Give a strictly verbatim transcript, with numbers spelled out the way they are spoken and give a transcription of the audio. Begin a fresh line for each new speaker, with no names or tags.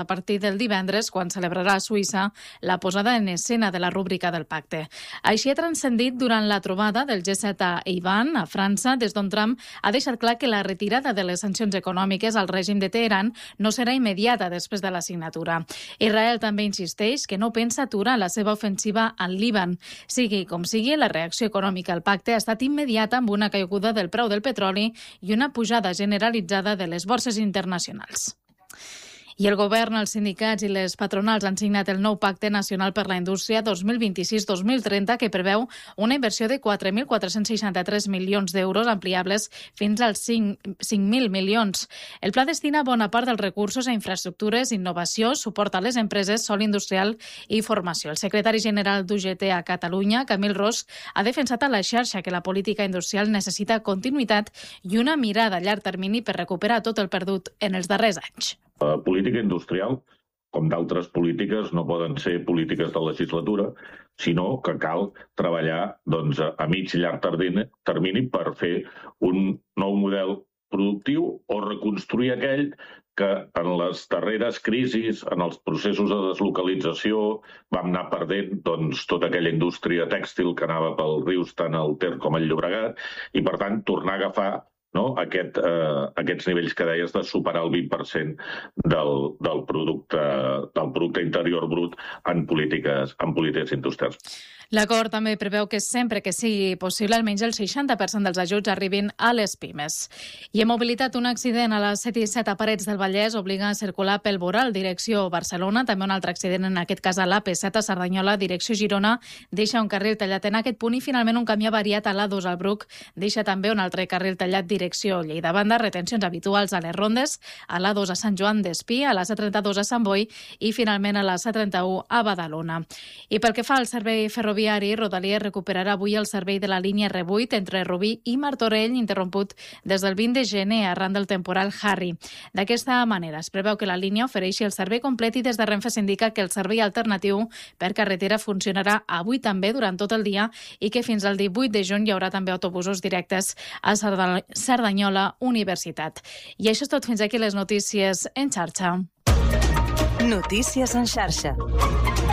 a partir del divendres, quan celebrarà a Suïssa la posada en escena de la rúbrica del pacte. Així ha transcendit durant la trobada del G set a Eivan, a França, des d'on Trump ha deixat clar que la retirada de les sancions econòmiques al règim de Teheran no serà immediata després de la signatura. Israel també insisteix que no pensa aturar la seva ofensiva al Líban. Sigui com sigui, la reacció econòmica al pacte ha estat immediata amb una caiguda del preu del petroli i una pujada generalitzada de les borses internacionals. I el govern, els sindicats i les patronals han signat el nou Pacte Nacional per la Indústria dos mil vint-i-sis dos mil trenta que preveu una inversió de quatre mil quatre-cents seixanta-tres milions d'euros ampliables fins als cinc mil milions. El pla destina bona part dels recursos a infraestructures, innovació, suport a les empreses, sòl industrial i formació. El secretari general d'U G T a Catalunya, Camil Ros, ha defensat a la xarxa que la política industrial necessita continuïtat i una mirada a llarg termini per recuperar tot el perdut en els darrers anys.
La política industrial, com d'altres polítiques, no poden ser polítiques de legislatura, sinó que cal treballar doncs, a mig i llarg termini per fer un nou model productiu o reconstruir aquell que en les darreres crisis, en els processos de deslocalització, vam anar perdent doncs, tota aquella indústria tèxtil que anava pels rius tant al Ter com al Llobregat i, per tant, tornar a agafar No? Aquest, eh, aquests nivells que deies de superar el vint per cent del, del, producte, del producte interior brut en polítiques, en polítiques industrials.
L'acord també preveu que sempre que sigui possible almenys el seixanta per cent dels ajuts arribin a les pimes. I en mobilitat, un accident a la C disset a Parets del Vallès obliga a circular pel Boral, direcció Barcelona. També un altre accident, en aquest cas a l'A P set a Cerdanyola, direcció Girona, deixa un carril tallat en aquest punt i finalment un camió variat a l'A dos al Bruc deixa també un altre carril tallat direcció Lleida-Banda, retencions habituals a les rondes, a l'A dos a Sant Joan d'Espí, a la C trenta-dos a Sant Boi i finalment a la C trenta-u a Badalona. I pel que fa al servei ferroviari, Rodalies recuperarà avui el servei de la línia R vuit entre Rubí i Martorell, interromput des del vint de gener arran del temporal Harry. D'aquesta manera, es preveu que la línia ofereixi el servei complet i des de Renfe s'indica que el servei alternatiu per carretera funcionarà avui també durant tot el dia i que fins al divuit de juny hi haurà també autobusos directes a Cerdanyola Universitat. I això és tot, fins aquí les notícies en xarxa.
Notícies en xarxa.